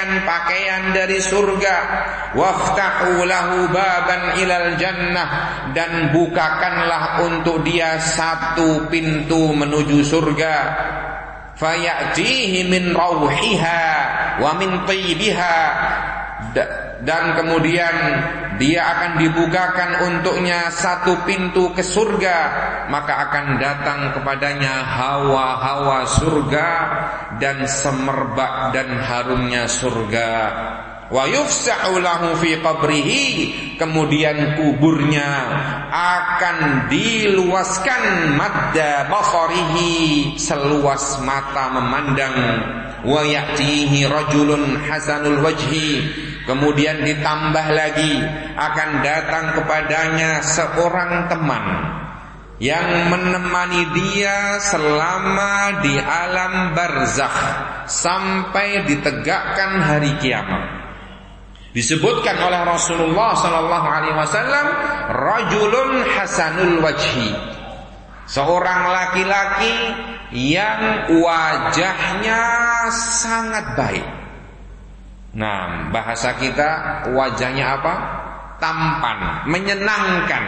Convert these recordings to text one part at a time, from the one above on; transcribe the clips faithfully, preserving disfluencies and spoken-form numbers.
pakaian dari surga. Waftahu lahu baban ilal jannah, dan bukakanlah untuk dia satu pintu menuju surga. Fayatihi min rauhiha wa min tayyibiha, dan kemudian dia akan dibukakan untuknya satu pintu ke surga, maka akan datang kepadanya hawa-hawa surga dan semerbak dan harumnya surga. Wa yufsa'u lahu fi qabrihi, kemudian kuburnya akan diluaskan madda basarihi, seluas mata memandang. Wa ya'tihi rajulun hasanul wajhi, kemudian ditambah lagi akan datang kepadanya seorang teman yang menemani dia selama di alam barzakh sampai ditegakkan hari kiamat. Disebutkan oleh Rasulullah sallallahu alaihi wasallam, rajulun hasanul wajhi, seorang laki-laki yang wajahnya sangat baik. Nah, bahasa kita wajahnya apa? Tampan, menyenangkan,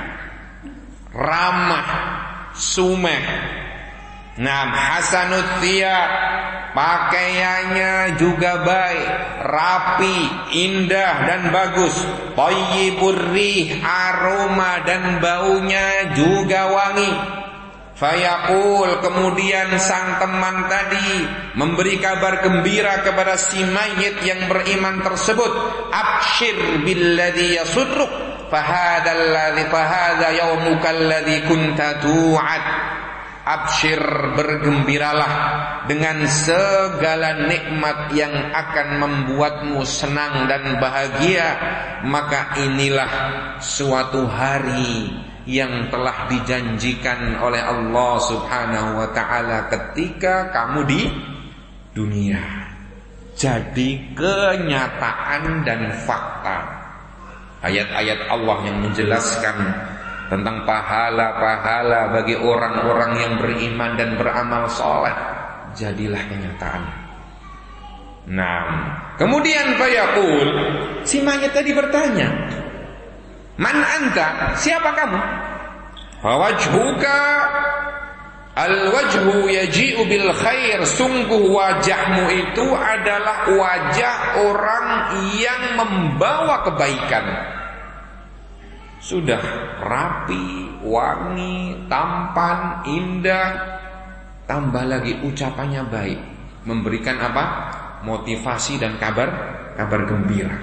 ramah, sumeh. Nah, hasanut thiyab, pakaiannya juga baik, rapi, indah dan bagus. Thayyibur rih, aroma dan baunya juga wangi. Fayaqul, kemudian sang teman tadi memberi kabar gembira kepada si mayit yang beriman tersebut. Abshir billadhi yasurruk, fahadha alladhi fahadha yawmuka alladhi kunta tu'ad. Abshir, bergembiralah dengan segala nikmat yang akan membuatmu senang dan bahagia, maka inilah suatu hari yang telah dijanjikan oleh Allah Subhanahu wa ta'ala ketika kamu di dunia. Jadi kenyataan dan fakta. Ayat-ayat Allah yang menjelaskan tentang pahala-pahala bagi orang-orang yang beriman dan beramal soleh, jadilah kenyataan. Nah, kemudian fayaqul, si mayit tadi bertanya, man anta, siapa kamu? Fawajhuka al-wajhu yaji'u bil khair, sungguh wajahmu itu adalah wajah orang yang membawa kebaikan. Sudah rapi, wangi, tampan, indah, tambah lagi ucapannya baik, memberikan apa? Motivasi dan kabar kabar gembira.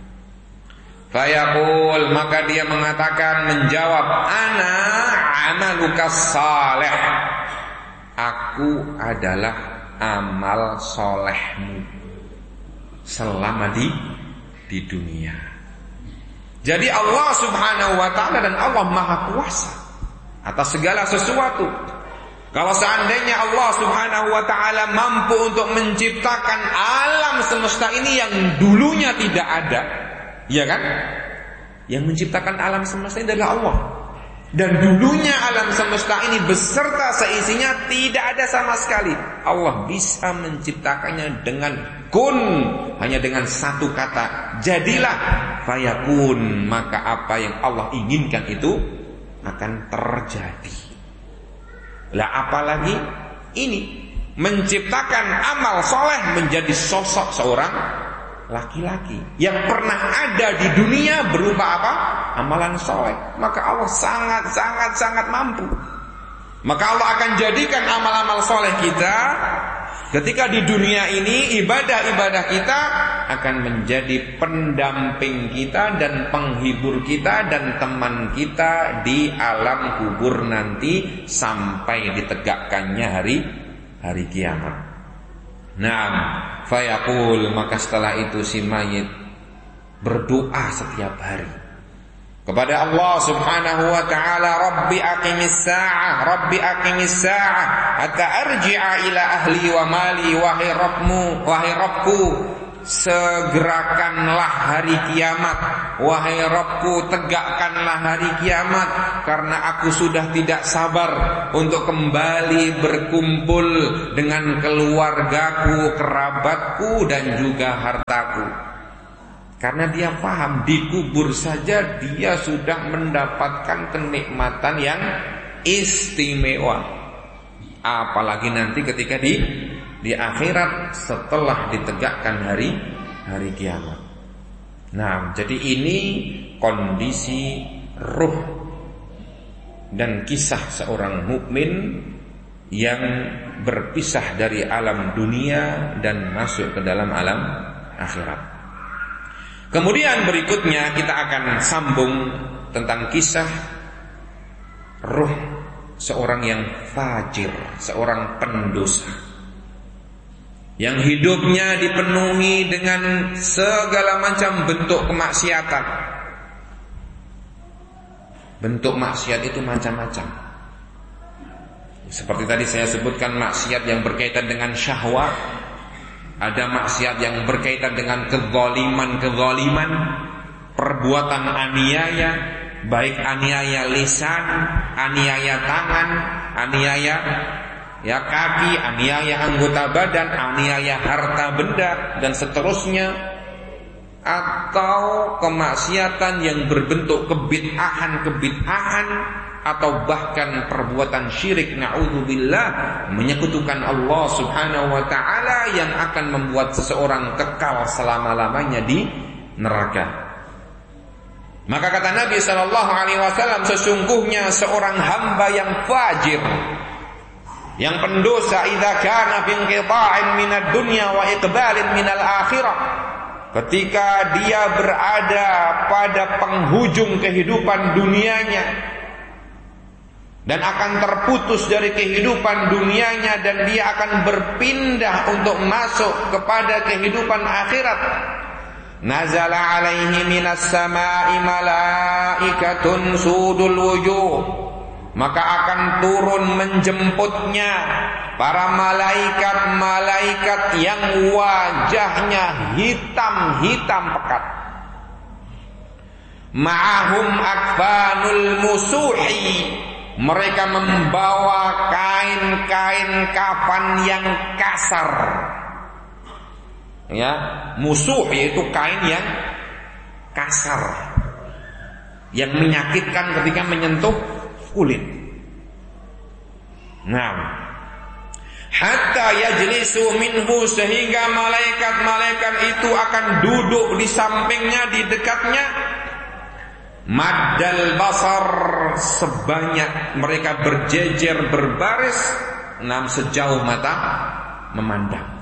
Fayaqul, maka dia mengatakan, menjawab, ana amaluka salih, aku adalah amal solehmu selama di di dunia. Jadi Allah Subhanahu wa ta'ala dan Allah Maha Kuasa atas segala sesuatu. Kalau seandainya Allah Subhanahu wa ta'ala mampu untuk menciptakan alam semesta ini yang dulunya tidak ada, ya kan? Yang menciptakan alam semesta ini adalah Allah. Dan dulunya alam semesta ini beserta seisinya tidak ada sama sekali. Allah bisa menciptakannya dengan kun, hanya dengan satu kata, jadilah, fayakun, maka apa yang Allah inginkan itu akan terjadi. Lah apalagi ini menciptakan amal soleh menjadi sosok seorang laki-laki yang pernah ada di dunia berupa apa? Amalan soleh. Maka Allah sangat sangat sangat mampu. Maka Allah akan jadikan amal-amal soleh kita ketika di dunia ini, ibadah-ibadah kita akan menjadi pendamping kita dan penghibur kita dan teman kita di alam kubur nanti sampai ditegakkannya hari hari kiamat. Nah, fayaqul, maka setelah itu si mayit berdoa setiap hari kepada Allah Subhanahu wa ta'ala, Rabbi aqimis sa'ah, Rabbi aqimis sa'ah hatta arji'a ila ahli wa mali, wahai Rabbmu, wahai Rabbku, segerakanlah hari kiamat. Wahai Rabbku, tegakkanlah hari kiamat, karena aku sudah tidak sabar untuk kembali berkumpul dengan keluargaku, kerabatku, dan juga hartaku. Karena dia paham dikubur saja dia sudah mendapatkan kenikmatan yang istimewa, apalagi nanti ketika di di akhirat setelah ditegakkan hari hari kiamat. Nah, jadi ini kondisi ruh dan kisah seorang mukmin yang berpisah dari alam dunia dan masuk ke dalam alam akhirat. Kemudian berikutnya kita akan sambung tentang kisah ruh seorang yang fajir, seorang pendosa, yang hidupnya dipenuhi dengan segala macam bentuk kemaksiatan. Bentuk maksiat itu macam-macam. Seperti tadi saya sebutkan, maksiat yang berkaitan dengan syahwat, ada maksiat yang berkaitan dengan kezaliman-kezaliman, perbuatan aniaya, baik aniaya lisan, aniaya tangan, aniaya ya kaki, aniaya anggota badan, aniaya harta benda, dan seterusnya. Atau kemaksiatan yang berbentuk kebid'ahan-kebid'ahan, atau bahkan perbuatan syirik, na'udzubillah, menyekutukan Allah subhanahu wa ta'ala, yang akan membuat seseorang kekal selama-lamanya di neraka. Maka kata Nabi sallallahu alaihi wasallam, sesungguhnya seorang hamba yang fajir, yang pendosa, idza kana fi inqita'in minad dunya wa iqbalin minal akhirah, ketika dia berada pada penghujung kehidupan dunianya dan akan terputus dari kehidupan dunianya, dan dia akan berpindah untuk masuk kepada kehidupan akhirat, nazala alaihi minas sama'i malaikatun sudul wujuh, maka akan turun menjemputnya para malaikat-malaikat yang wajahnya hitam-hitam pekat. Ma'ahum akfanul musuhi, mereka membawa kain-kain kafan yang kasar. Ya, musuh yaitu kain yang kasar, yang menyakitkan ketika menyentuh kulit. Nah, hatta yajlisu minhu, sehingga malaikat-malaikat itu akan duduk di sampingnya, di dekatnya. Maddal basar, sebanyak mereka berjejer berbaris, enam sejauh mata memandang.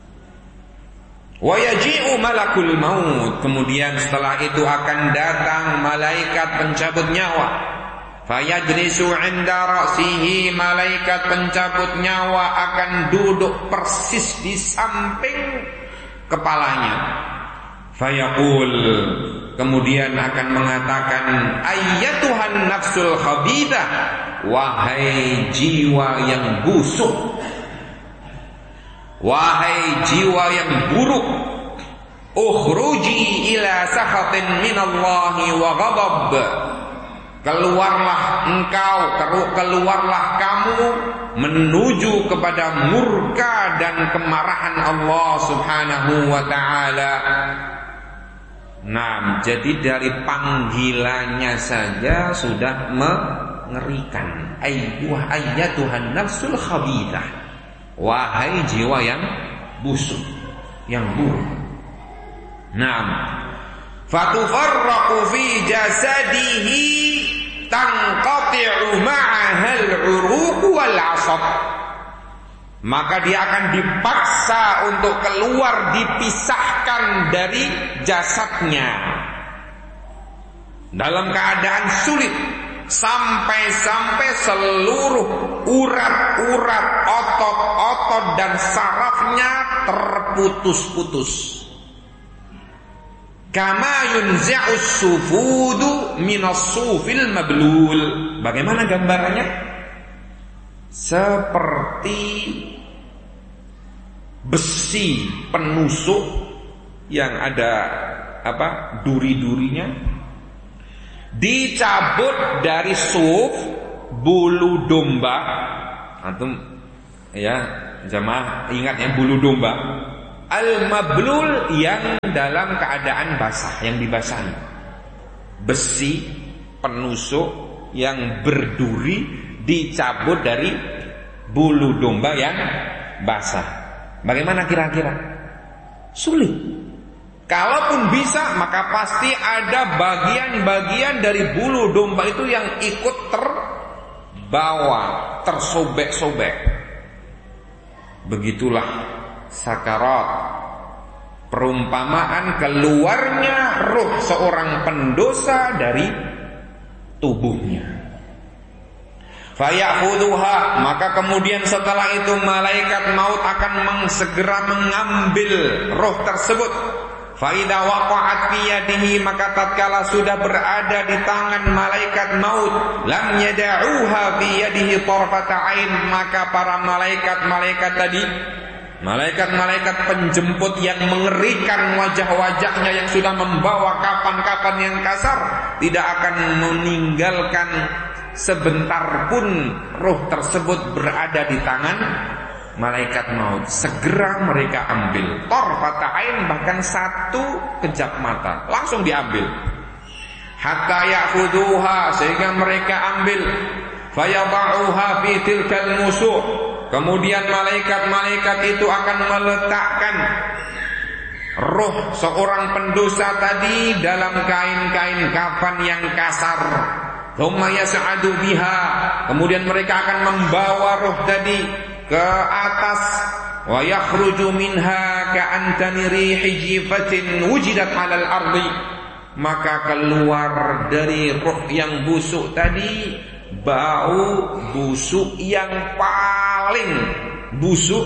Wa yaji'u malakul maut, kemudian setelah itu akan datang malaikat pencabut nyawa. Fayajlisu 'inda ra'sihi, malaikat pencabut nyawa akan duduk persis di samping kepalanya. Fayaqul, kemudian akan mengatakan, ayyatuhan nafsul khabidah, wahai jiwa yang busuk, wahai jiwa yang buruk, ukhruji ila sakhatin minallahi wa ghadab, keluarlah engkau, keluarlah kamu menuju kepada murka dan kemarahan Allah subhanahu wa ta'ala. Nah, jadi dari panggilannya saja sudah mengerikan. Ayyuh ayyatuhan nafsul khabidah, wahai jiwa yang busuk, yang buruk. Nah, fatufarraqu fi jasadihi tanqati'u ma'ahal 'uruq wal 'asab, maka dia akan dipaksa untuk keluar, dipisahkan dari jasadnya dalam keadaan sulit, sampai-sampai seluruh urat-urat, otot-otot dan sarafnya terputus-putus. Kama yunza'us sufudu minas sufil mablul. Bagaimana gambarannya? Seperti besi penusuk yang ada apa duri-durinya, dicabut dari suf bulu domba. Antum ya jamaah ingat ya, bulu domba al-mablul yang dalam keadaan basah, yang dibasahi, besi penusuk yang berduri dicabut dari bulu domba yang basah. Bagaimana kira-kira? Sulit. Kalaupun bisa, maka pasti ada bagian-bagian dari bulu domba itu yang ikut terbawa, tersobek-sobek. Begitulah sakarat, perumpamaan keluarnya ruh seorang pendosa dari tubuhnya. Fayakhudhuha, maka kemudian setelah itu malaikat maut akan segera mengambil roh tersebut. Fa idza waqa'at fi yadihi, maka tatkala sudah berada di tangan malaikat maut, lam yad'uha fi yadihi tarfata ain, maka para malaikat-malaikat tadi, malaikat-malaikat penjemput yang mengerikan wajah-wajahnya yang sudah membawa kapan-kapan yang kasar, tidak akan meninggalkan sebentar pun roh tersebut berada di tangan malaikat maut. Segera mereka ambil, tarfata ain, bahkan satu kejap mata langsung diambil. Hatta ya'khudhuha, sehingga mereka ambil. Fayada'uha fi tilkal musuh, kemudian malaikat-malaikat itu akan meletakkan roh seorang pendosa tadi dalam kain-kain kafan yang kasar. Thumma yas'adu biha, kemudian mereka akan membawa roh tadi ke atas. Wa yakhruju minha ka'antani rihi jifatin wujidat 'alal ardi, maka keluar dari roh yang busuk tadi bau busuk yang paling busuk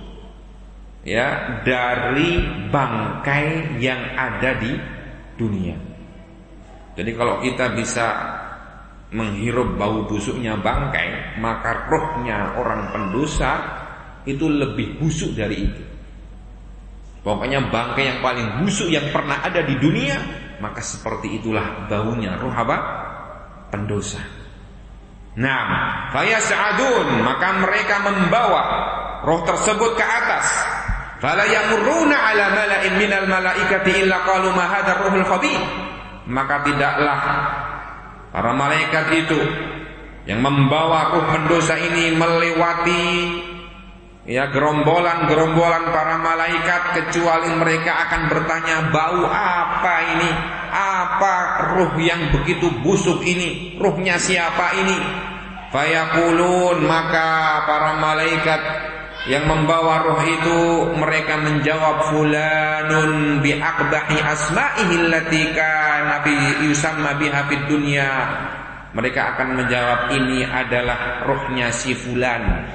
ya dari bangkai yang ada di dunia. Jadi kalau kita bisa menghirup bau busuknya bangkai, maka rohnya orang pendosa itu lebih busuk dari itu. Pokoknya bangkai yang paling busuk yang pernah ada di dunia, maka seperti itulah baunya roh apa? Pendosa. Nah, fayas'adun, maka mereka membawa roh tersebut ke atas. Fala yamurruna ala mala'in minal malaikati illa qalu ma hadzal ruhul khabith, maka tidaklah para malaikat itu yang membawa ruh pendosa ini melewati ya gerombolan-gerombolan para malaikat, kecuali mereka akan bertanya, bau apa ini? Apa ruh yang begitu busuk ini? Ruhnya siapa ini? Fayaqulun, maka para malaikat yang membawa roh itu mereka menjawab, fulanun bi aqbahi asma'ihi allati kana bi yusamma biha fid dunya. Mereka akan menjawab, ini adalah rohnya si fulan.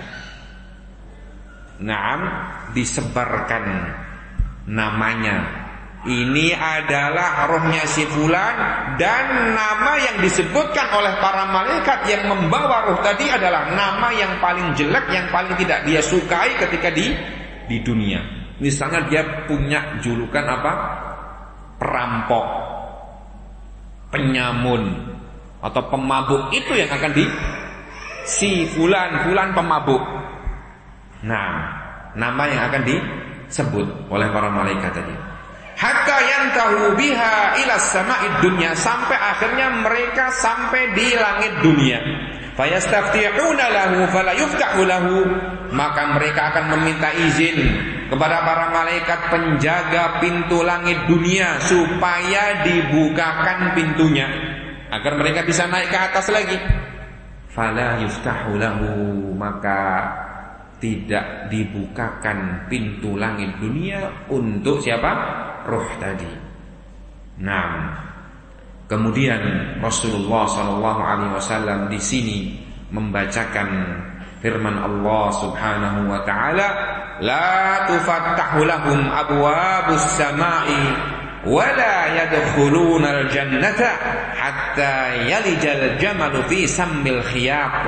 Naam, disebarkan namanya. Ini adalah rohnya si fulan, dan nama yang disebutkan oleh para malaikat yang membawa roh tadi adalah nama yang paling jelek, yang paling tidak dia sukai ketika di di dunia. Misalnya dia punya julukan apa? Perampok, penyamun, atau pemabuk. Itu yang akan di si fulan, fulan pemabuk. Nah, nama yang akan disebut oleh para malaikat tadi. Hatta yantahu biha ila sama'id dunya, sampai akhirnya mereka sampai di langit dunia. Fayastaftihuna lahu fala yuftahu lahu, maka mereka akan meminta izin kepada para malaikat penjaga pintu langit dunia supaya dibukakan pintunya agar mereka bisa naik ke atas lagi. Fala yuftahu lahu, maka tidak dibukakan pintu langit dunia untuk siapa? Roh tadi. Nah, kemudian Rasulullah Shallallahu Alaihi Wasallam di sini membacakan firman Allah Subhanahu Wa Taala, la tufattahu lahum abwabus samai wa la yadkhuluna al-jannata hatta yalijal jamalu fi sammil khiyat.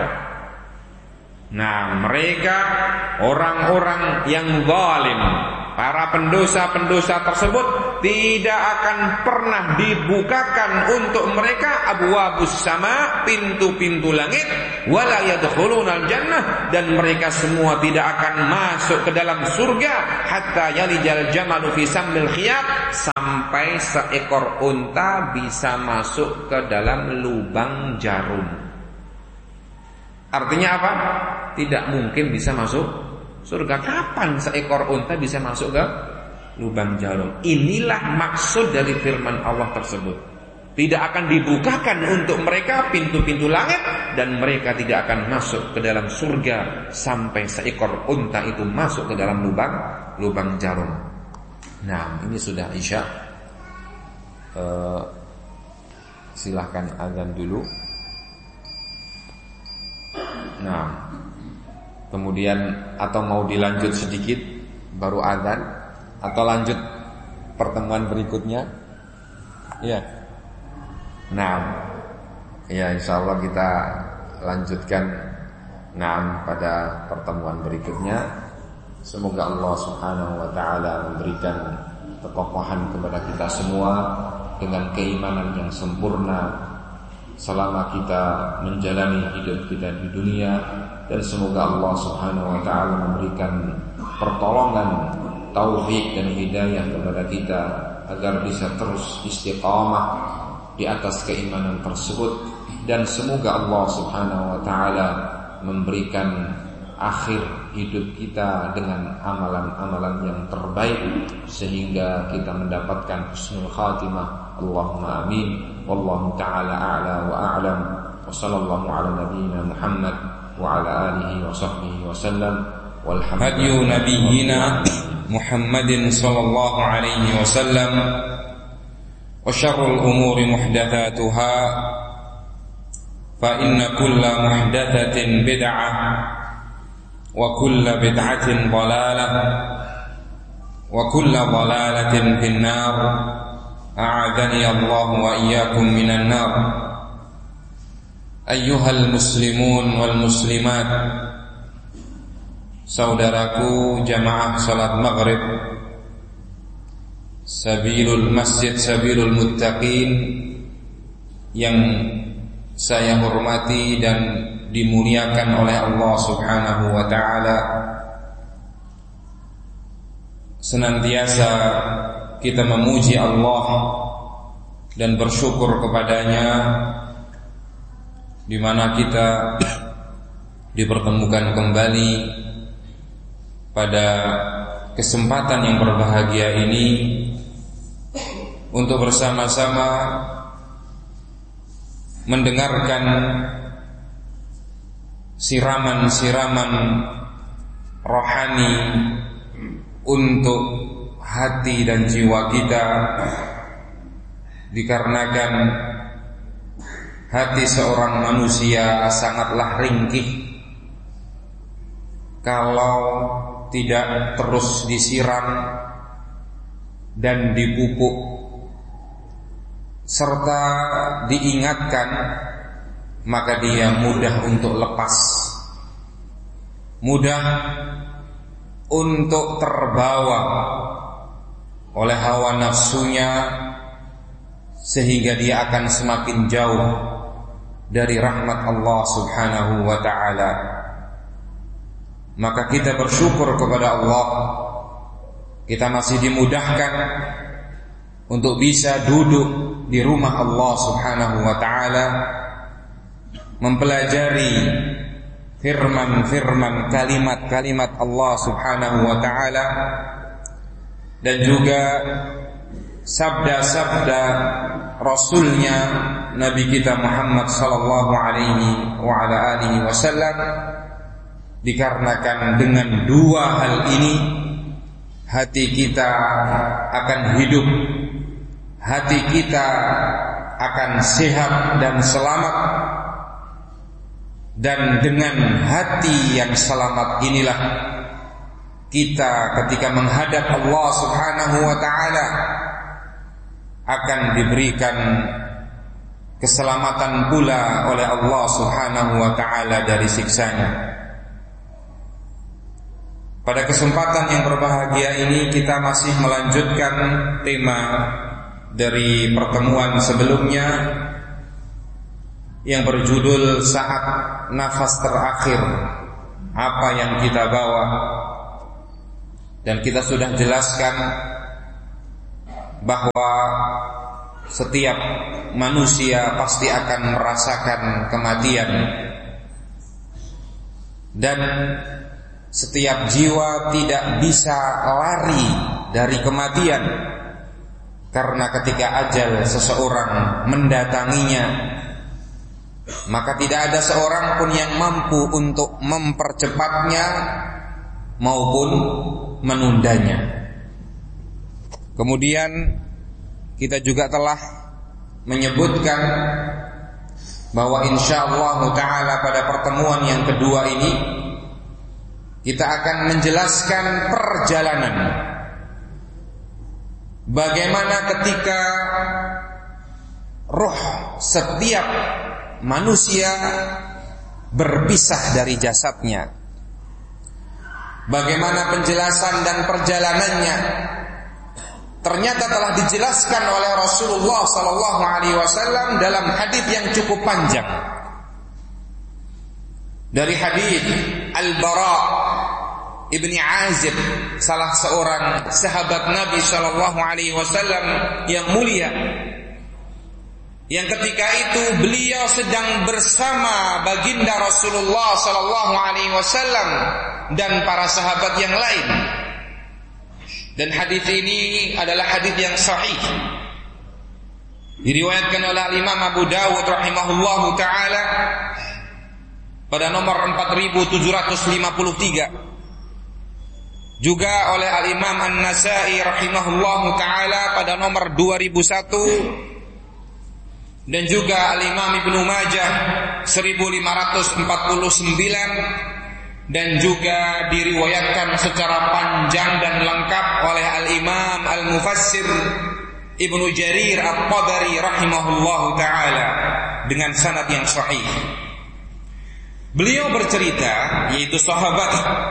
Nah, mereka orang-orang yang zalim, para pendosa-pendosa tersebut tidak akan pernah dibukakan untuk mereka abwabus sama, pintu-pintu langit, wala yadkhulunal jannah, dan mereka semua tidak akan masuk ke dalam surga hatta yalijal jamalu fi sammil khiyat, sampai seekor unta bisa masuk ke dalam lubang jarum. Artinya apa? Tidak mungkin bisa masuk surga. Kapan seekor unta bisa masuk ke lubang jarum? Inilah maksud dari firman Allah tersebut. Tidak akan dibukakan untuk mereka pintu-pintu langit, dan mereka tidak akan masuk ke dalam surga sampai seekor unta itu masuk ke dalam lubang lubang jarum. Nah, ini sudah isya. Uh, silahkan azan dulu. Nah, kemudian atau mau dilanjut sedikit baru azan, atau lanjut pertemuan berikutnya? Ya. Nah, ya insyaallah kita lanjutkan nah pada pertemuan berikutnya. Semoga Allah Subhanahu wa taala memberikan kekokohan kepada kita semua dengan keimanan yang sempurna selama kita menjalani hidup kita di dunia, dan semoga Allah Subhanahu wa taala memberikan pertolongan, taufik dan hidayah kepada kita agar bisa terus istiqamah di atas keimanan tersebut, dan semoga Allah Subhanahu wa taala memberikan akhir hidup kita dengan amalan-amalan yang terbaik sehingga kita mendapatkan husnul khatimah. Allahumma amin. Wallahu ta'ala a'la wa a'lam. Wa sallallahu ala nabiyyina Muhammad wa ala alihi wa sahbihi wa sallam. Walhamdulillah. Hadiyu nabiyyina Muhammadin sallallahu alaihi wasallam. Wa syarrul umuri muhdatsatuha. Fa inna kulla muhdatsatin bid'ah. وكل بدعة ضلالة وكل ضلالة في النار أعاذني الله وإياكم من النار. أيها المسلمون والمسلمات, saudaraku jamaah salat maghrib Sabilul Masjid Sabilul Muttaqin yang saya hormati dan dimuliakan oleh Allah Subhanahu wa ta'ala. Senantiasa kita memuji Allah dan bersyukur kepadanya, di mana kita dipertemukan kembali pada kesempatan yang berbahagia ini untuk bersama-sama mendengarkan siraman-siraman rohani untuk hati dan jiwa kita, dikarenakan hati seorang manusia sangatlah ringkih kalau tidak terus disiram dan dipupuk serta diingatkan, maka dia mudah untuk lepas, mudah untuk terbawa oleh hawa nafsunya, sehingga dia akan semakin jauh dari rahmat Allah Subhanahu wa ta'ala. Maka kita bersyukur kepada Allah, kita masih dimudahkan untuk bisa duduk di rumah Allah Subhanahu wa ta'ala, mempelajari firman-firman, kalimat-kalimat Allah Subhanahu wa ta'ala, dan juga sabda-sabda Rasulnya Nabi kita Muhammad sallallahu alaihi wa ala alihi wasallam. Dikarenakan dengan dua hal ini hati kita akan hidup, hati kita akan sehat dan selamat. Dan dengan hati yang selamat inilah kita ketika menghadap Allah Subhanahu wa ta'ala akan diberikan keselamatan pula oleh Allah Subhanahu wa ta'ala dari siksanya. Pada kesempatan yang berbahagia ini kita masih melanjutkan tema dari pertemuan sebelumnya yang berjudul Saat Nafas Terakhir, apa yang kita bawa. Dan kita sudah jelaskan bahwa setiap manusia pasti akan merasakan kematian, dan setiap jiwa tidak bisa lari dari kematian, karena ketika ajal seseorang mendatanginya, maka tidak ada seorang pun yang mampu untuk mempercepatnya maupun menundanya. Kemudian kita juga telah menyebutkan bahwa insyaallah ta'ala pada pertemuan yang kedua ini kita akan menjelaskan perjalanan bagaimana ketika roh setiap manusia berpisah dari jasadnya. Bagaimana penjelasan dan perjalanannya ternyata telah dijelaskan oleh Rasulullah sallallahu alaihi wasallam dalam hadis yang cukup panjang. Dari hadis Al-Bara Ibni Azib, salah seorang sahabat Nabi sallallahu alaihi wasallam yang mulia, yang ketika itu beliau sedang bersama baginda Rasulullah sallallahu alaihi wasallam dan para sahabat yang lain. Dan hadis ini adalah hadis yang sahih, diriwayatkan oleh Imam Abu Dawud rahimahullahu taala pada nomor empat ribu tujuh ratus lima puluh tiga, juga oleh Al-Imam An-Nasa'i rahimahullahu taala pada nomor dua ribu satu, dan juga Al-Imam Ibnu Majah seribu lima ratus empat puluh sembilan, dan juga diriwayatkan secara panjang dan lengkap oleh Al-Imam Al-Mufassir Ibnu Jarir At-Tabari rahimahullahu taala dengan sanad yang sahih. Beliau bercerita, yaitu sahabat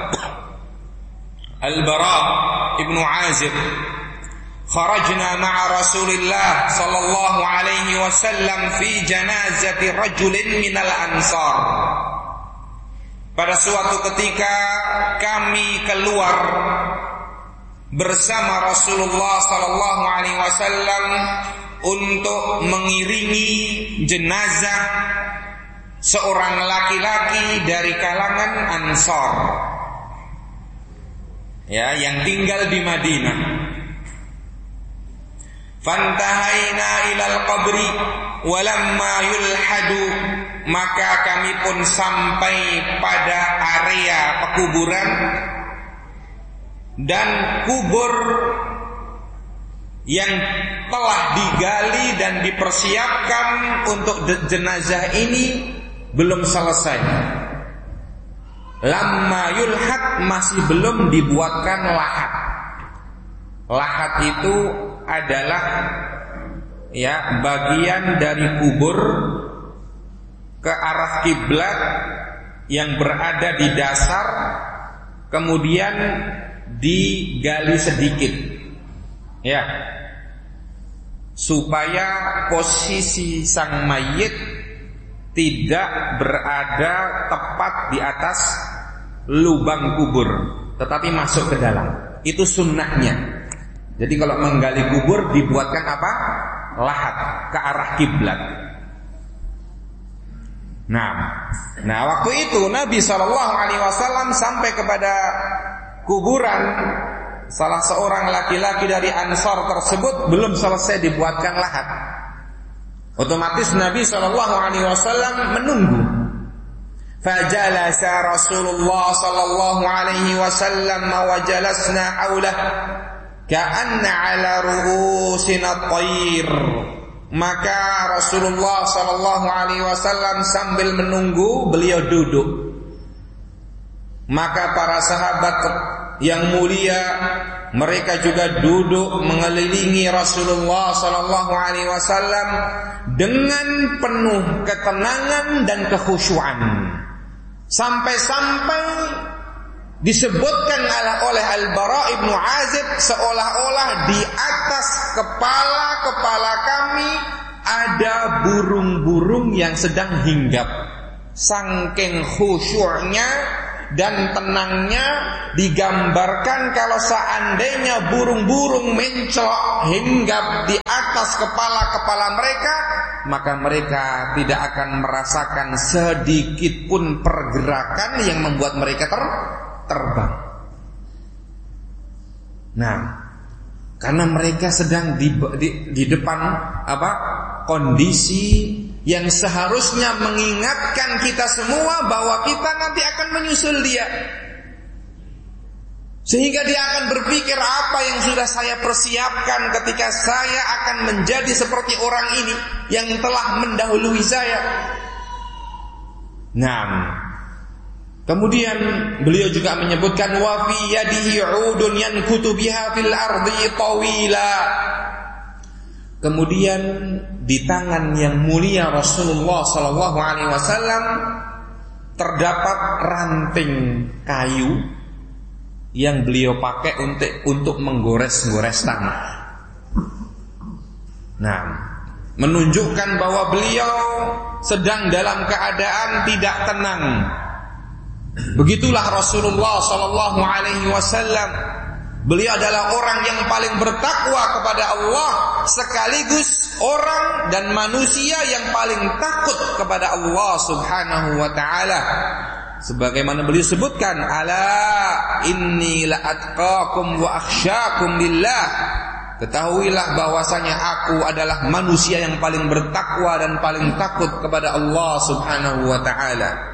Al-Bara Ibnu Azib, kharajna ma'a Rasulillah sallallahu alaihi wasallam fi janazati rajulin minal ansar. Pada suatu ketika kami keluar bersama Rasulullah sallallahu alaihi wasallam untuk mengiringi jenazah seorang laki-laki dari kalangan Ansar, ya, yang tinggal di Madinah. Fantahaina ilal qabri walamma yulhadu, maka kami pun sampai pada area pekuburan, dan kubur yang telah digali dan dipersiapkan untuk jenazah ini belum selesai. Lamma yulhad, masih belum dibuatkan lahat. Lahat itu adalah, ya, bagian dari kubur ke arah kiblat yang berada di dasar, kemudian digali sedikit, ya, supaya posisi sang mayit tidak berada tepat di atas lubang kubur, tetapi masuk ke dalam. Itu sunnahnya. Jadi kalau menggali kubur dibuatkan apa? Lahat ke arah kiblat. Nah, nah waktu itu Nabi shallallahu alaihi wasallam sampai kepada kuburan salah seorang laki-laki dari Ansar tersebut, belum selesai dibuatkan lahat. Otomatis Nabi shallallahu alaihi wasallam menunggu. Fajalasa Rasulullah sallallahu alaihi wasallam wa jalasna haulah ka'anna ala ru'usina at-tayr. Maka Rasulullah sallallahu alaihi wasallam sambil menunggu, beliau duduk. Maka para sahabat yang mulia, mereka juga duduk mengelilingi Rasulullah sallallahu alaihi wasallam dengan penuh ketenangan dan kekhusyuan. Sampai-sampai disebutkan oleh Al-Bara ibnu Azib seolah-olah di atas kepala-kepala kami ada burung-burung yang sedang hinggap. Saking khusyuknya dan tenangnya digambarkan kalau seandainya burung-burung mencolok hinggap di atas kepala-kepala mereka, maka mereka tidak akan merasakan sedikit pun pergerakan yang membuat mereka ter terbang. Nah, karena mereka sedang di, di, di depan apa kondisi yang seharusnya mengingatkan kita semua bahwa kita nanti akan menyusul dia, sehingga dia akan berpikir, apa yang sudah saya persiapkan ketika saya akan menjadi seperti orang ini yang telah mendahului saya. Nah, kemudian beliau juga menyebutkan wa fi yadihi 'udun yankutu biha fil ardi tawila. Kemudian di tangan yang mulia Rasulullah sallallahu alaihi wasallam terdapat ranting kayu yang beliau pakai untuk untuk menggores-gores tanah. Nah, menunjukkan bahwa beliau sedang dalam keadaan tidak tenang. Begitulah Rasulullah sallallahu alaihi wasallam. Beliau adalah orang yang paling bertakwa kepada Allah, sekaligus orang dan manusia yang paling takut kepada Allah Subhanahu wa taala. Sebagaimana beliau sebutkan, ala inni la atqakum wa akhsyakum lillah. Ketahuilah bahwasanya aku adalah manusia yang paling bertakwa dan paling takut kepada Allah Subhanahu wa taala.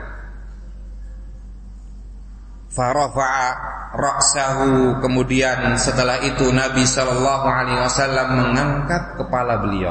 Farafa'a ra'sahu, kemudian setelah itu Nabi sallallahu alaihi wasallam mengangkat kepala beliau.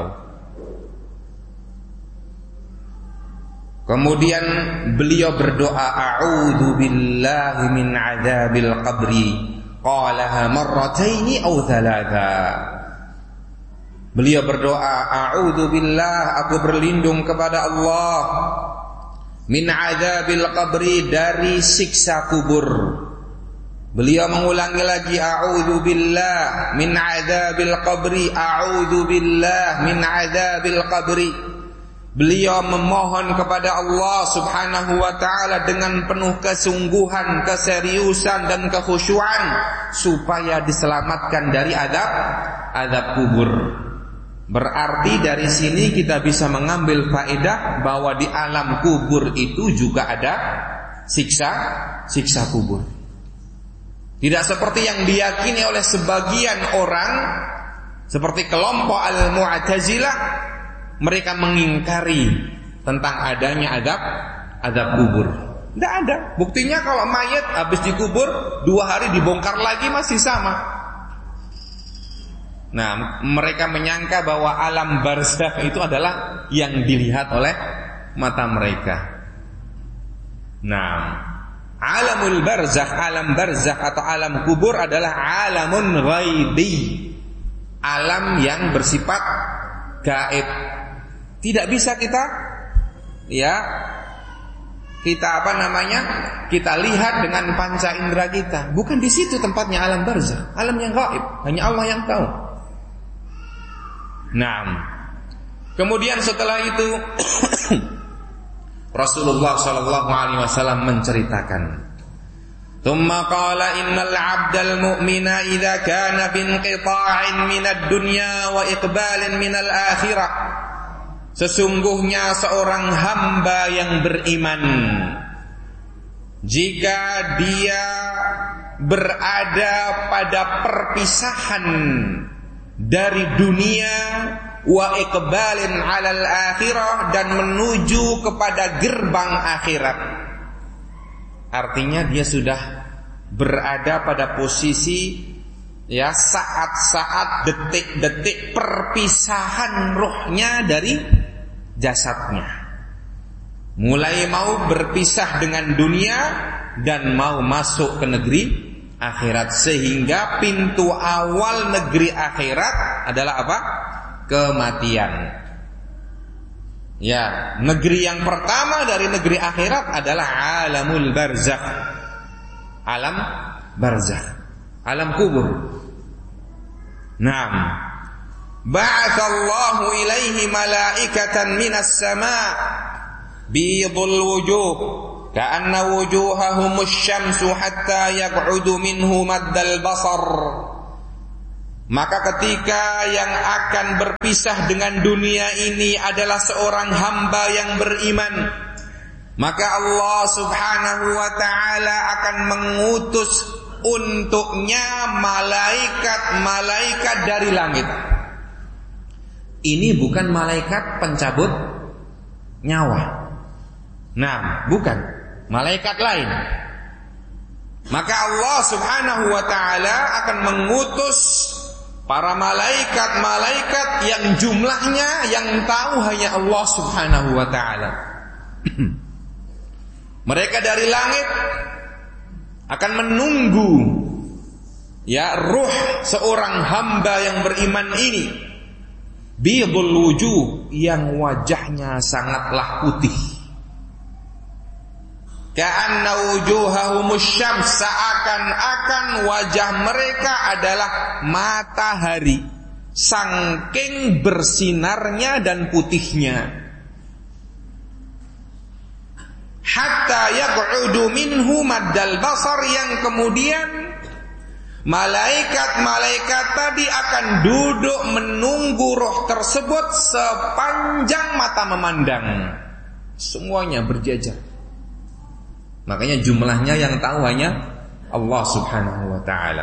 Kemudian beliau berdoa, a'udzu billahi min adzabil qabri. Qalaha marrataini aw thalatha. Beliau berdoa, a'udzu billah, aku berlindung kepada Allah, min adzabil qabri, dari siksa kubur. Beliau mengulangi lagi, a'udzu billah min adzabil qabri, a'udzu billah min adzabil qabri. Beliau memohon kepada Allah Subhanahu wa taala dengan penuh kesungguhan, keseriusan dan kekhusyuan supaya diselamatkan dari azab azab kubur. Berarti dari sini kita bisa mengambil faedah bahwa di alam kubur itu juga ada siksa siksa kubur. Tidak seperti yang diyakini oleh sebagian orang, seperti kelompok Al-Mu'tazilah, mereka mengingkari tentang adanya azab azab kubur. Tidak ada. Buktinya kalau mayat habis dikubur dua hari dibongkar lagi masih sama. Nah, mereka menyangka bahwa alam barzakh itu adalah yang dilihat oleh mata mereka. Nah, alamul barzakh, alam barzakh atau alam kubur adalah alamun ghaibi, alam yang bersifat gaib. Tidak bisa kita ya kita apa namanya? Kita lihat dengan panca indera kita. Bukan di situ tempatnya alam barzakh, alam yang gaib, hanya Allah yang tahu. Nah, kemudian setelah itu Rasulullah sallallahu alaihi wasallam menceritakan, "Tsumma qala innal 'abdal mu'mina idza kana bi inqita'in minad dunya wa iqbalin minal akhirah." Sesungguhnya seorang hamba yang beriman, jika dia berada pada perpisahan dari dunia, wa iqbalin 'alal akhirah, dan menuju kepada gerbang akhirat. Artinya dia sudah berada pada posisi ya saat-saat, detik-detik perpisahan rohnya dari jasadnya. Mulai mau berpisah dengan dunia dan mau masuk ke negeri akhirat, sehingga pintu awal negeri akhirat adalah apa? Kematian. Ya, negeri yang pertama dari negeri akhirat adalah alamul barzakh, alam barzakh, alam kubur. Naam. Ba'atsallahu ilaihi malaikatan minas sama' bidul wujuh ka'anna wujuhahum asy-syamsu hatta yaq'udu minhu maddal basar. Maka ketika yang akan berpisah dengan dunia ini adalah seorang hamba yang beriman, maka Allah subhanahu wa ta'ala akan mengutus untuknya malaikat-malaikat dari langit. Ini bukan malaikat pencabut nyawa. Nah, bukan. Malaikat lain. Maka Allah subhanahu wa ta'ala akan mengutus para malaikat-malaikat yang jumlahnya yang tahu hanya Allah subhanahu wa ta'ala. Mereka dari langit akan menunggu ya ruh seorang hamba yang beriman ini, bidul wujuh, yang wajahnya sangatlah putih. Ka'anna wujuhahumus syams, seakan-akan wajah mereka adalah matahari, saking bersinarnya dan putihnya. Hatta yaq'udu minhu maddal basar, yang kemudian malaikat-malaikat tadi akan duduk menunggu roh tersebut sepanjang mata memandang. Semuanya berjajar. Makanya jumlahnya yang tahu hanya Allah subhanahu wa ta'ala.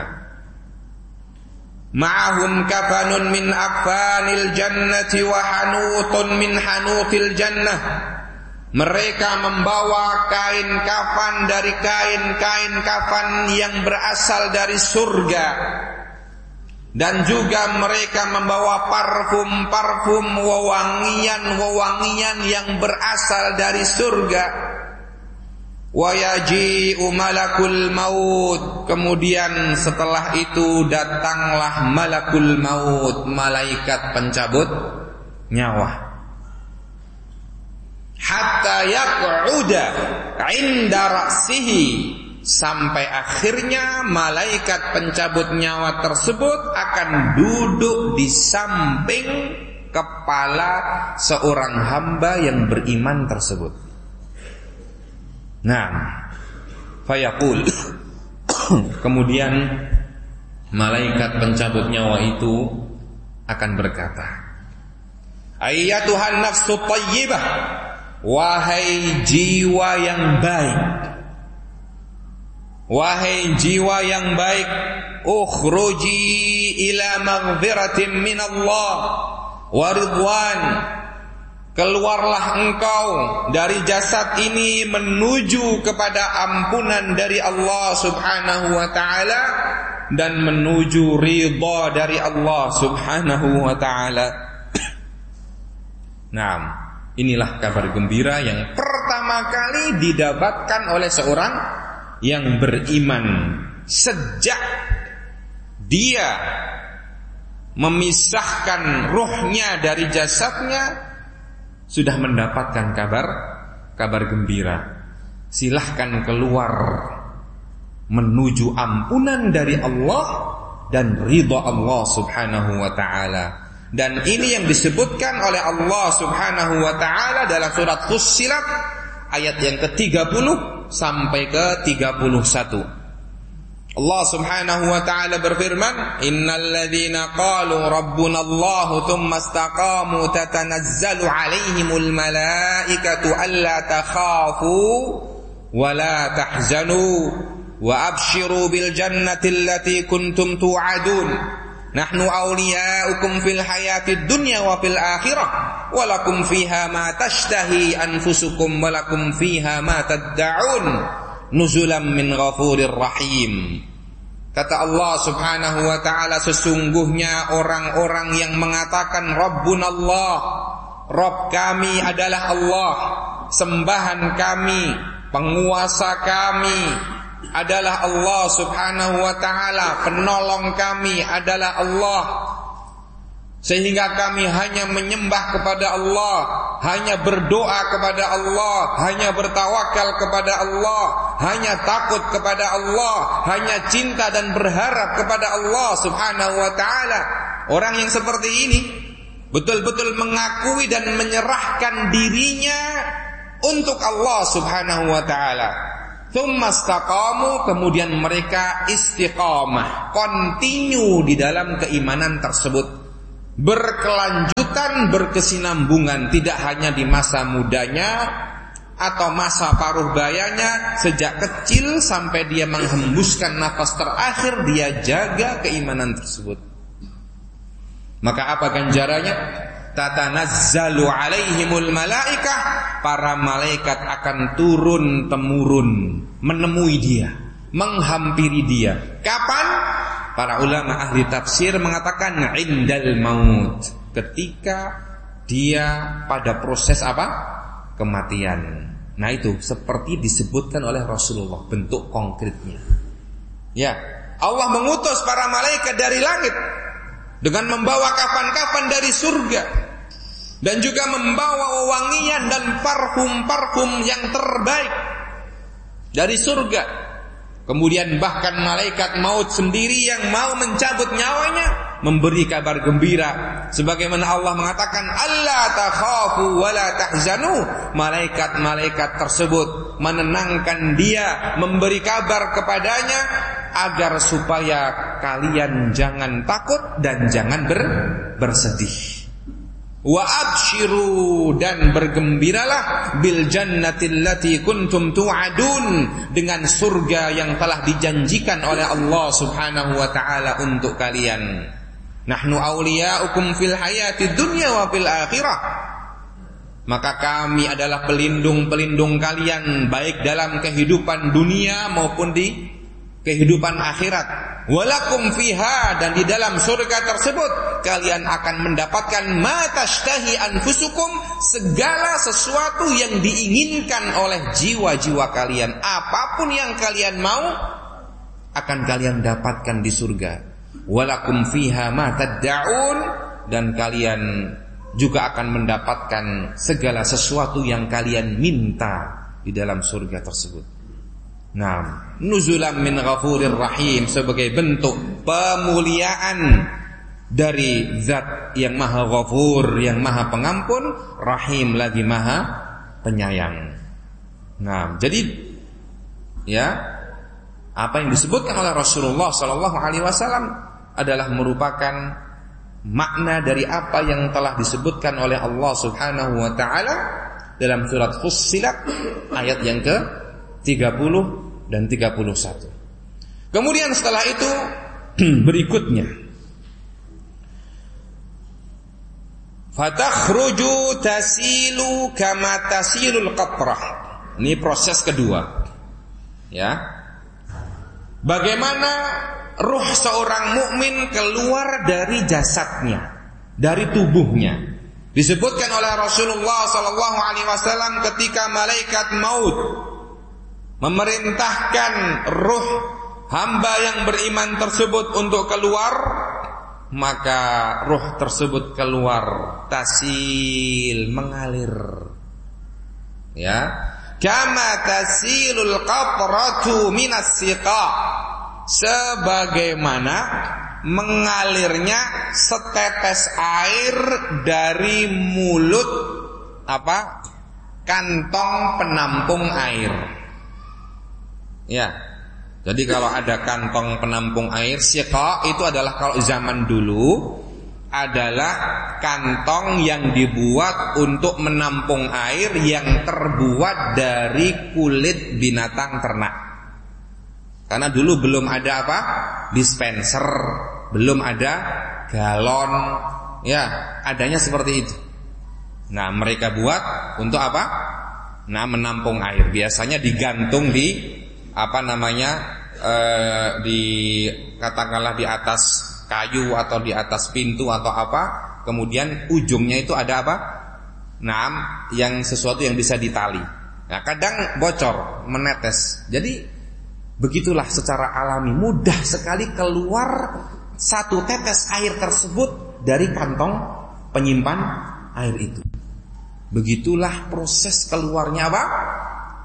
Ma'ahum kafanun min akfanil jannati wa hanutun min hanutil jannah. Mereka membawa kain kafan dari kain-kain kafan yang berasal dari surga. Dan juga mereka membawa parfum-parfum, wewangian-wewangian yang berasal dari surga. Wa yaji'u malakul maut, kemudian setelah itu datanglah malakul maut, malaikat pencabut nyawa. Hatta yaq'uda 'inda ra'sihi, sampai akhirnya malaikat pencabut nyawa tersebut akan duduk di samping kepala seorang hamba yang beriman tersebut. Nah, fayaqul, kemudian malaikat pencabut nyawa itu akan berkata, ayyatuhan nafsu thayyibah, wahai jiwa yang baik, wahai jiwa yang baik, ukhruji ila maghfiratin minallah wa ridwan, keluarlah engkau dari jasad ini menuju kepada ampunan dari Allah subhanahu wa ta'ala dan menuju ridha dari Allah subhanahu wa ta'ala. Nah, inilah kabar gembira yang pertama kali didapatkan oleh seorang yang beriman sejak dia memisahkan ruhnya dari jasadnya. Sudah mendapatkan kabar kabar gembira. Silahkan keluar menuju ampunan dari Allah dan ridha Allah subhanahu wa ta'ala. Dan ini yang disebutkan oleh Allah subhanahu wa ta'ala dalam surat Fussilat ayat yang ke tiga puluh sampai ke tiga puluh satu. Allah subhanahu wa ta'ala berfirman, innal ladzina qalu rabbuna Allah thumma istaqamu tatanazzalu alaihimul malaikatu alla takhafu wa la tahzanu wa abshiru bil jannati allati kuntum tu'adun nahnu awliya'ukum fil hayatid dunya wa fil akhirah wa lakum fiha ma tashtahi anfusukum wa lakum fiha ma tad'un nuzulam min ghafurir rahim. Kata Allah subhanahu wa ta'ala, sesungguhnya orang-orang yang mengatakan Rabbunallah, Rabb kami adalah Allah, sembahan kami, penguasa kami adalah Allah subhanahu wa ta'ala, penolong kami adalah Allah, sehingga kami hanya menyembah kepada Allah, hanya berdoa kepada Allah, hanya bertawakal kepada Allah, hanya takut kepada Allah, hanya cinta dan berharap kepada Allah Subhanahu wa ta'ala. Orang yang seperti ini betul-betul mengakui dan menyerahkan dirinya untuk Allah Subhanahu wa ta'ala. Tsumma istaqamu, kemudian mereka istiqamah, continue di dalam keimanan tersebut, berkelanjutan, berkesinambungan, tidak hanya di masa mudanya atau masa paruh bayanya, sejak kecil sampai dia menghembuskan nafas terakhir dia jaga keimanan tersebut. Maka apa ganjarannya? Tatanazzalu alaihimul malaikah, para malaikat akan turun temurun menemui dia, menghampiri dia. Kapan? Para ulama ahli tafsir mengatakan indal maut, ketika dia pada proses apa? Kematian. Nah itu seperti disebutkan oleh Rasulullah, bentuk konkretnya. Ya, Allah mengutus para malaikat dari langit dengan membawa kafan-kafan dari surga, dan juga membawa wewangian dan parfum-parfum yang terbaik dari surga. Kemudian bahkan malaikat maut sendiri yang mau mencabut nyawanya memberi kabar gembira, sebagaimana Allah mengatakan alla takhafu wa la tahzanu. Malaikat-malaikat tersebut menenangkan dia, memberi kabar kepadanya agar supaya kalian jangan takut dan jangan ber, bersedih. Wa abshiru, dan bergembiralah bil jannatil lati kuntum tu'adun, dengan surga yang telah dijanjikan oleh Allah Subhanahu wa taala untuk kalian. Nahnu awliya'ukum fil hayatid dunya wa fil akhirah. Maka kami adalah pelindung-pelindung kalian baik dalam kehidupan dunia maupun di kehidupan akhirat. Walakum fiha, dan di dalam surga tersebut kalian akan mendapatkan ma tashtahi anfusukum, segala sesuatu yang diinginkan oleh jiwa-jiwa kalian. Apapun yang kalian mau akan kalian dapatkan di surga. Walakum fiha ma tad'un, dan kalian juga akan mendapatkan segala sesuatu yang kalian minta di dalam surga tersebut. Nah, nuzulam min ghafurir rahim, sebagai bentuk pemuliaan dari zat yang maha ghafur, yang maha pengampun, rahim lagi maha penyayang. Nah, jadi ya, apa yang disebutkan oleh Rasulullah sallallahu alaihi wasallam adalah merupakan makna dari apa yang telah disebutkan oleh Allah Subhanahu wa taala dalam surat Fussilat ayat yang ke tiga puluh dan tiga puluh satu. Kemudian setelah itu berikutnya, fatakhruju tasilu kama tasilul qatrah. Ini proses kedua. Ya. Bagaimana ruh seorang mukmin keluar dari jasadnya, dari tubuhnya. Disebutkan oleh Rasulullah sallallahu alaihi wasallam ketika malaikat maut memerintahkan ruh hamba yang beriman tersebut untuk keluar, maka ruh tersebut keluar tasil, mengalir. Ya, kama tasilul qatratu minas siqa, sebagaimana mengalirnya setetes air dari mulut apa? Kantong penampung air. Ya. Jadi kalau ada kantong penampung air, siqa itu adalah kalau zaman dulu adalah kantong yang dibuat untuk menampung air yang terbuat dari kulit binatang ternak. Karena dulu belum ada apa? Dispenser, belum ada galon. Ya, adanya seperti itu. Nah, mereka buat untuk apa? Nah, menampung air. Biasanya digantung di apa namanya eh, di katakanlah di atas kayu atau di atas pintu atau apa, kemudian ujungnya itu ada apa? Nah, yang sesuatu yang bisa ditali. Nah, kadang bocor, menetes. Jadi begitulah secara alami, mudah sekali keluar satu tetes air tersebut dari kantong penyimpan air itu. Begitulah proses keluarnya apa?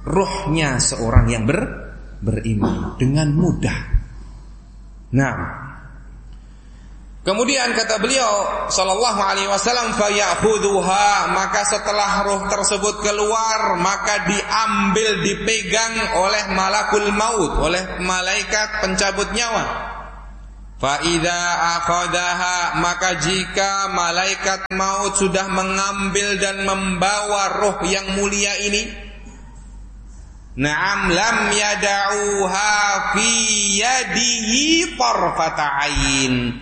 ruhnya seorang yang ber, beriman dengan mudah. Nah, kemudian kata beliau sallallahu alaihi wasallam, fayakhudhuha, maka setelah ruh tersebut keluar, maka diambil, dipegang oleh malakul maut, oleh malaikat pencabut nyawa. Fa idza akhadhaha, maka jika malaikat maut sudah mengambil dan membawa ruh yang mulia ini, na'am, lam yada'uha fi yadihi tarfata ain.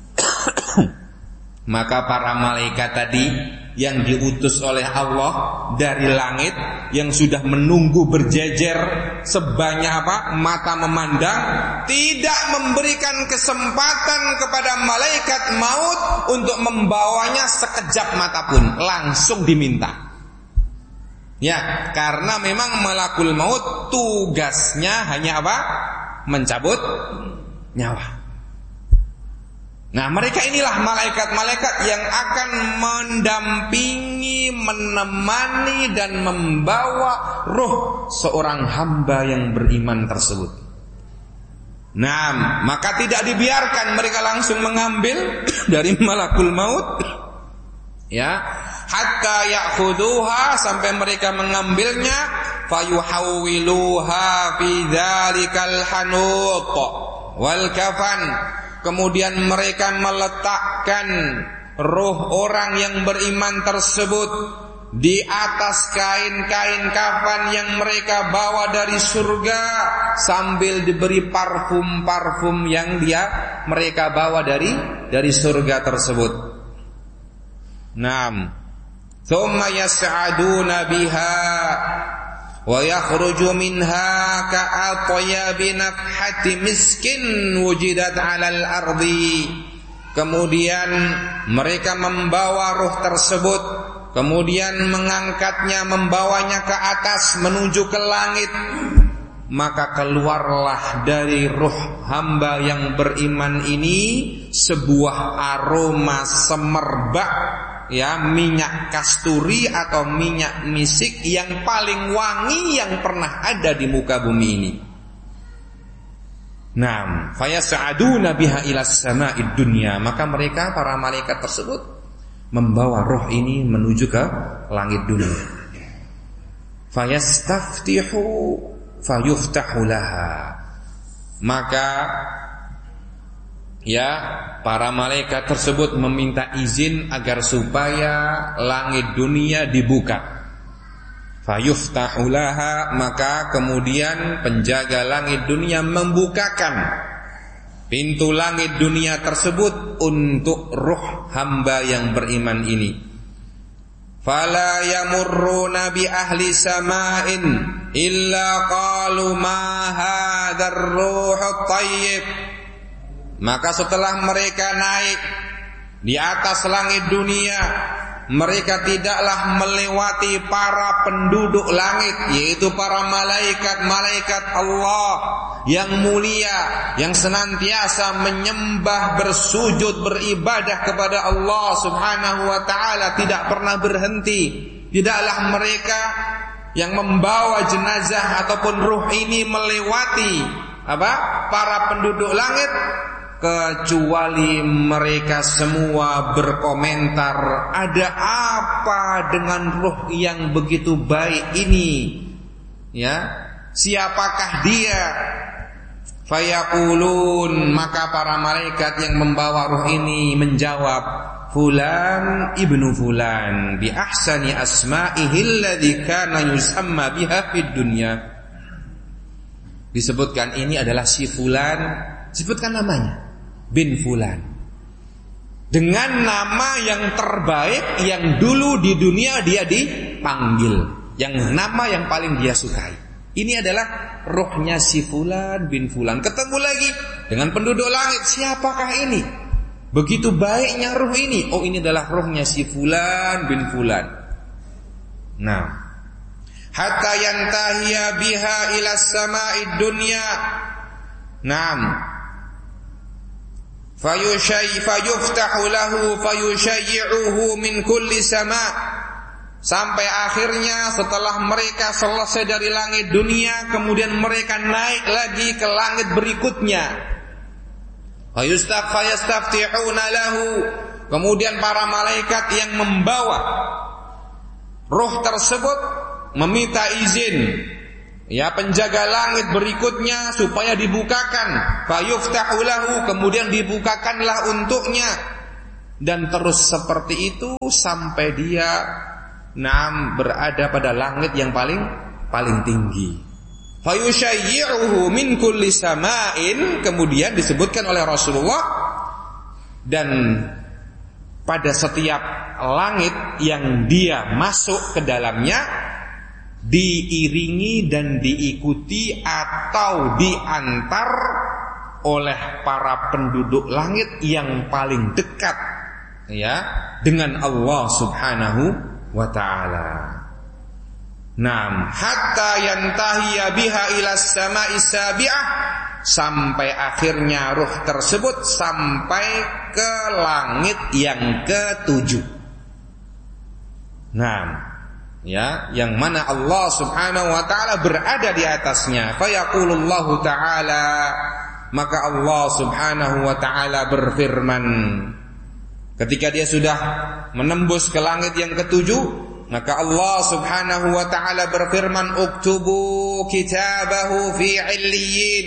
Maka para malaikat tadi yang diutus oleh Allah dari langit, yang sudah menunggu berjejer sebanyak apa mata memandang, tidak memberikan kesempatan kepada malaikat maut untuk membawanya sekejap mata pun, langsung diminta. Ya, karena memang malakul maut tugasnya hanya apa? Mencabut nyawa. Nah, mereka inilah malaikat-malaikat yang akan mendampingi, menemani dan membawa ruh seorang hamba yang beriman tersebut. Nah, maka tidak dibiarkan mereka langsung mengambil dari malakul maut, ya, hatta ya'khuduha, sampai mereka mengambilnya, fayuhawwiluha fi dzalikal hanut wal kafan. Kemudian mereka meletakkan ruh orang yang beriman tersebut di atas kain-kain kafan yang mereka bawa dari surga, sambil diberi parfum-parfum yang dia mereka bawa dari dari surga tersebut. Naam. Thumma yas'aduna biha wa yakhruju minha ka'atyabi nafhati miskin wujidat 'alal ardi. Kemudian mereka membawa ruh tersebut, kemudian mengangkatnya, membawanya ke atas menuju ke langit. Maka keluarlah dari ruh hamba yang beriman ini sebuah aroma semerbak, ya, minyak kasturi atau minyak misik yang paling wangi yang pernah ada di muka bumi ini. Naam, fayas'aduna biha ila sama'id dunya, maka mereka para malaikat tersebut membawa roh ini menuju ke langit dunia. Fayastaftihu fayuftahu laha, maka ya, para malaikat tersebut meminta izin agar supaya langit dunia dibuka. Fayuftahu laha, maka kemudian penjaga langit dunia membukakan pintu langit dunia tersebut untuk ruh hamba yang beriman ini. Fala yamurruna bi ahli sama'in illa qalu ma hadzal ruhut thayyib. Maka setelah mereka naik di atas langit dunia, mereka tidaklah melewati para penduduk langit, yaitu para malaikat-malaikat Allah yang mulia, yang senantiasa menyembah, bersujud, beribadah kepada Allah Subhanahu wa ta'ala, tidak pernah berhenti. Tidaklah mereka yang membawa jenazah ataupun ruh ini melewati apa? Para penduduk langit, kecuali mereka semua berkomentar, ada apa dengan ruh yang begitu baik ini? Ya, siapakah dia? Fayaqulun, maka para malaikat yang membawa ruh ini menjawab, fulan ibnu fulan bi ahsani asma'ihi alladhi kana yusamma biha fid dunya. Disebutkan ini adalah si fulan, sebutkan namanya, bin fulan, dengan nama yang terbaik yang dulu di dunia dia dipanggil, yang nama yang paling dia sukai. Ini adalah rohnya si fulan bin fulan. Ketemu lagi dengan penduduk langit, siapakah ini? Begitu baiknya roh ini. Oh, ini adalah rohnya si fulan bin fulan. Nah, hatta yantahiya biha ila sama'id dunya. Naam. Fayushay fayuftahu lahu fayushayyi'uhu min kulli sama'. Sampai akhirnya setelah mereka selesai dari langit dunia, kemudian mereka naik lagi ke langit berikutnya. Fayastaftihuna lahu. Kemudian para malaikat yang membawa ruh tersebut meminta izin, ya, penjaga langit berikutnya supaya dibukakan. Fayuftahu lahu. Kemudian dibukakanlah untuknya. Dan terus seperti itu sampai dia Naam berada pada langit yang paling paling tinggi. Fayushayyi'uhu min kulli sama'in. Kemudian disebutkan oleh Rasulullah, dan pada setiap langit yang dia masuk ke dalamnya diiringi dan diikuti atau diantar oleh para penduduk langit yang paling dekat, ya, dengan Allah Subhanahu wa ta'ala. Naam, hatta yantahiya biha ila as-sama'i sabi'ah, sampai akhirnya ruh tersebut sampai ke langit yang ketujuh. Naam, ya, yang mana Allah Subhanahu wa ta'ala berada di atasnya. Fa yaqulullahu ta'ala, maka Allah Subhanahu wa ta'ala berfirman ketika dia sudah menembus ke langit yang ketujuh, maka Allah Subhanahu wa ta'ala berfirman, uktubu kitabahu fi illiyin.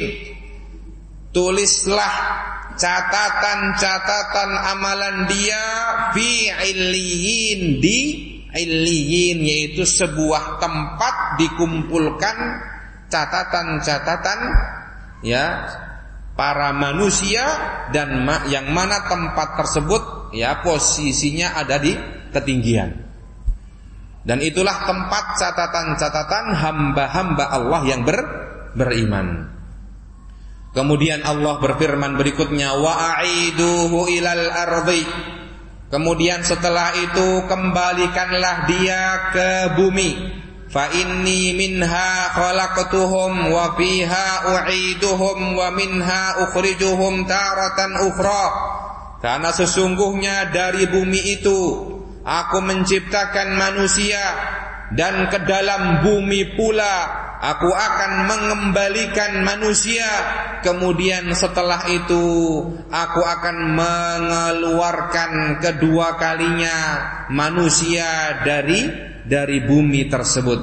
Tulislah catatan-catatan amalan dia fi illiyin, di illiyin, yaitu sebuah tempat dikumpulkan catatan-catatan, ya, para manusia, dan ma- yang mana tempat tersebut, ya, posisinya ada di ketinggian. Dan itulah tempat catatan-catatan hamba-hamba Allah yang ber, beriman. Kemudian Allah berfirman berikutnya, wa a'iduhu ilal ardi. Kemudian setelah itu kembalikanlah dia ke bumi. Fa inni minha khalaqtuhum wa fiha u'iduhum wa minha ukhrijuhum taratan ukhra. Karena sesungguhnya dari bumi itu aku menciptakan manusia, dan ke dalam bumi pula aku akan mengembalikan manusia. Kemudian setelah itu aku akan mengeluarkan kedua kalinya manusia dari dari bumi tersebut.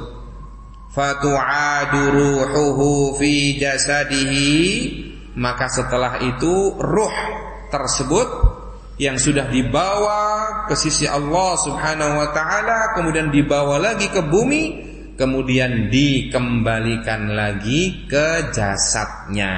Fatu'adu ruhuhu fi jasadihi. Maka setelah itu ruh tersebut yang sudah dibawa ke sisi Allah Subhanahu wa ta'ala, kemudian dibawa lagi ke bumi, kemudian dikembalikan lagi ke jasadnya.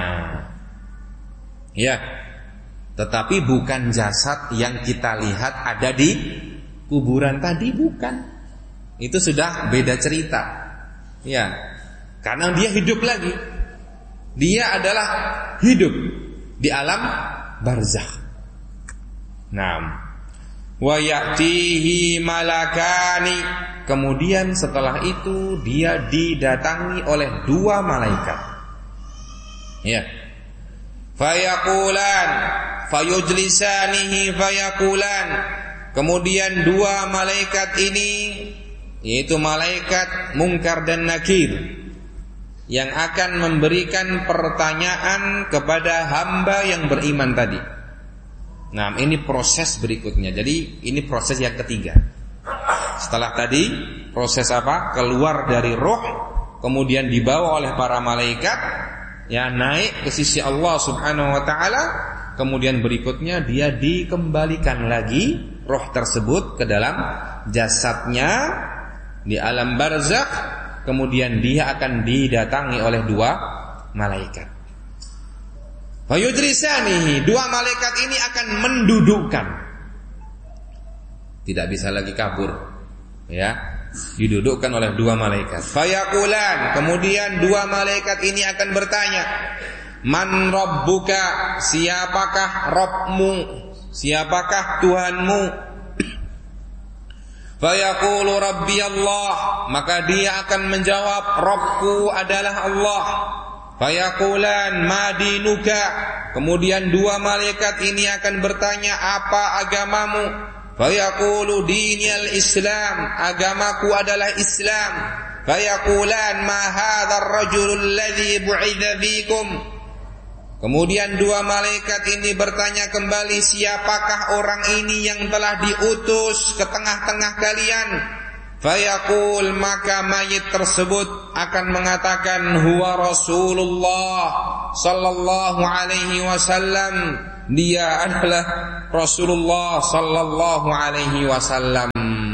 Ya, tetapi bukan jasad yang kita lihat ada di kuburan tadi, bukan. Itu sudah beda cerita. Ya, karena dia hidup lagi. Dia adalah hidup di alam barzakh. Naam. Wa ya'tihi malakani. Kemudian setelah itu dia didatangi oleh dua malaikat. Ya. Fayaqulan, fayujlisanihi fayaqulan. Kemudian dua malaikat ini, yaitu malaikat Munkar dan Nakir, yang akan memberikan pertanyaan kepada hamba yang beriman tadi. Nah, ini proses berikutnya. Jadi ini proses yang ketiga. Setelah tadi proses apa? Keluar dari roh, kemudian dibawa oleh para malaikat, ya, naik ke sisi Allah Subhanahu wa ta'ala. Kemudian berikutnya dia dikembalikan lagi roh tersebut ke dalam jasadnya di alam barzakh. Kemudian dia akan didatangi oleh dua malaikat. Fayudrisanihi, dua malaikat ini akan mendudukkan. Tidak bisa lagi kabur, ya, didudukkan oleh dua malaikat. Fayaqulan, kemudian dua malaikat ini akan bertanya, man rabbuka, siapakah Rabbmu, siapakah Tuhanmu? Fayaqulu rabbi Allah, maka dia akan menjawab, Rabbku adalah Allah. Fayaqulan madinuka, kemudian dua malaikat ini akan bertanya, apa agamamu? Fayaqulu diniyal Islam, agamaku adalah Islam. Fayaqulan ma hadzal rajulul ladzi bu'itsa fikum. Kemudian dua malaikat ini bertanya kembali, siapakah orang ini yang telah diutus ke tengah-tengah kalian? Fayaqul, maka mayit tersebut akan mengatakan, huwa Rasulullah sallallahu alaihi wasallam. Dia adalah Rasulullah sallallahu alaihi wasallam.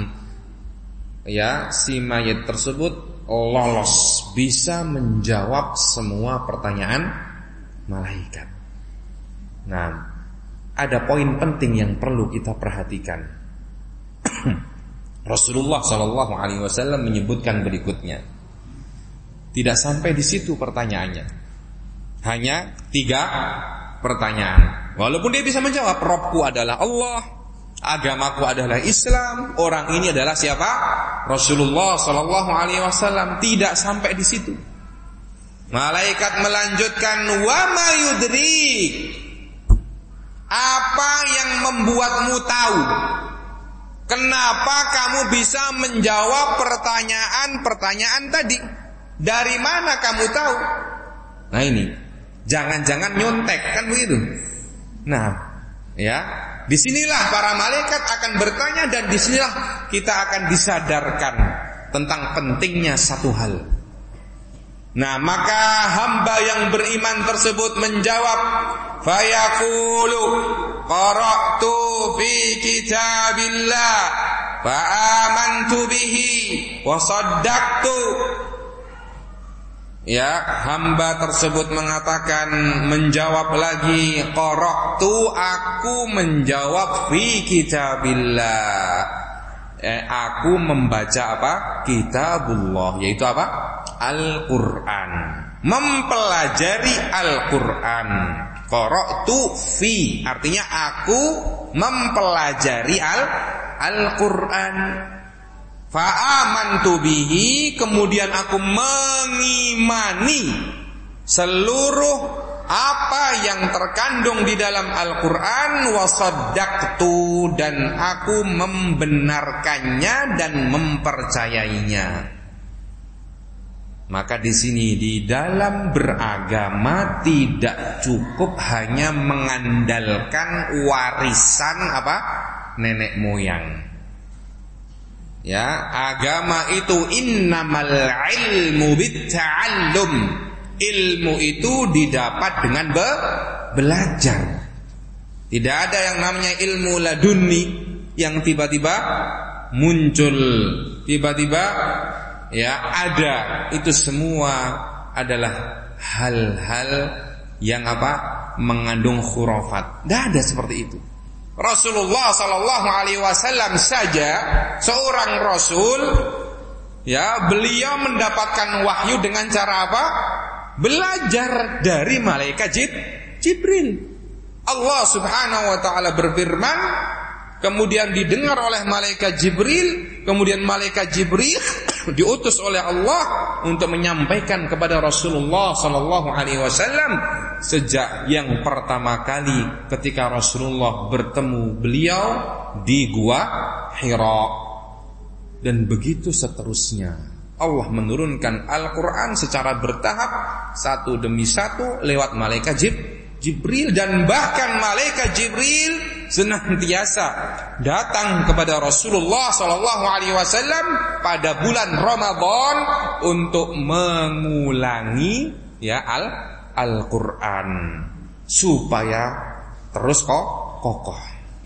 Ya, si mayit tersebut lolos, bisa menjawab semua pertanyaan malaikat. Nah, ada poin penting yang perlu kita perhatikan. Rasulullah sallallahu alaihi wasallam menyebutkan berikutnya. Tidak sampai di situ pertanyaannya. Hanya tiga pertanyaan. Walaupun dia bisa menjawab, Rabbku adalah Allah, agamaku adalah Islam, orang ini adalah siapa? Rasulullah sallallahu alaihi wasallam. Tidak sampai di situ. Malaikat melanjutkan, wa ma yudrik, apa yang membuatmu tahu? Kenapa kamu bisa menjawab pertanyaan-pertanyaan tadi? Dari mana kamu tahu? Nah ini, jangan-jangan nyontek, kan begitu? Nah, ya, disinilah para malaikat akan bertanya, dan disinilah kita akan disadarkan tentang pentingnya satu hal. Nah, maka hamba yang beriman tersebut menjawab, fayaqulu qara'tu fi kitabillah fa amantu bihi wa saddaqtu. Ya, hamba tersebut mengatakan, menjawab lagi, qara'tu, aku menjawab fi kitabillah. Eh, aku membaca apa? Kitabullah, yaitu apa? Al-Quran. Mempelajari Al-Quran. Qara'tu fi, artinya aku mempelajari al Al-Quran. Fa'amantu bihi, kemudian aku mengimani seluruh apa yang terkandung di dalam Al-Quran, wa saddaqtu, dan aku membenarkannya dan mempercayainya. Maka di sini di dalam beragama tidak cukup hanya mengandalkan warisan apa? Nenek moyang. Ya, agama itu innamal ilmu bitta'allum. Ilmu itu didapat dengan be belajar. Tidak ada yang namanya ilmu ladunni yang tiba-tiba muncul, tiba-tiba ya ada. Itu semua adalah hal-hal yang apa? Mengandung khurafat. Tidak ada seperti itu. Rasulullah sallallahu alaihi wasallam saja seorang rasul, ya, beliau mendapatkan wahyu dengan cara apa? Belajar dari malaikat Jib, Jibril. Allah Subhanahu wa taala berfirman, kemudian didengar oleh malaikat Jibril, kemudian malaikat Jibril diutus oleh Allah untuk menyampaikan kepada Rasulullah sallallahu alaihi wasallam sejak yang pertama kali ketika Rasulullah bertemu beliau di gua Hira, dan begitu seterusnya. Allah menurunkan Al-Quran secara bertahap, satu demi satu lewat malaikat Jib, Jibril, dan bahkan malaikat Jibril senantiasa datang kepada Rasulullah sallallahu alaihi wasallam pada bulan Ramadan untuk mengulangi ya al Al-Quran supaya terus kok kokoh.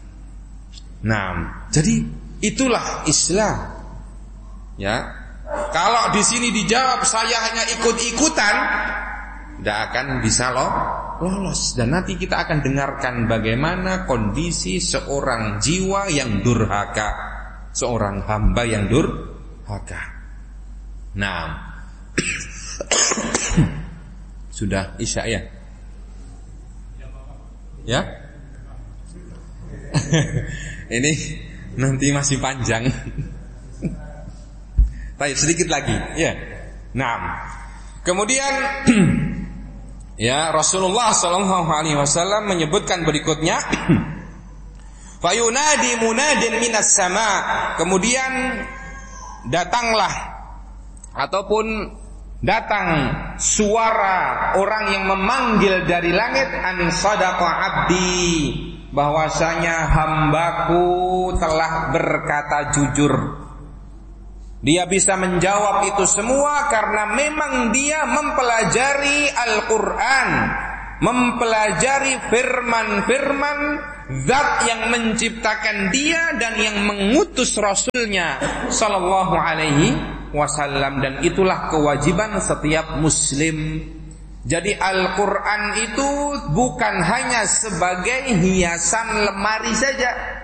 Nah, jadi itulah Islam. Ya, kalau di sini dijawab saya hanya ikut-ikutan, tidak akan bisa loh lolos. Dan nanti kita akan dengarkan bagaimana kondisi seorang jiwa yang durhaka, seorang hamba yang durhaka. Nah, sudah isya ya? Ya? Ini nanti masih panjang. Baik, sedikit lagi, ya. Nah, kemudian ya Rasulullah sallallahu alaihi wasallam menyebutkan berikutnya, Fayunadi munadin minas sama. Kemudian datanglah ataupun datang suara orang yang memanggil dari langit, an sadaqa abdi, bahwasanya hambaku telah berkata jujur. Dia bisa menjawab itu semua karena memang dia mempelajari Al-Quran, mempelajari firman-firman Zat yang menciptakan dia dan yang mengutus Rasulnya sallallahu alaihi wasallam. Dan itulah kewajiban setiap muslim. Jadi Al-Quran itu bukan hanya sebagai hiasan lemari saja,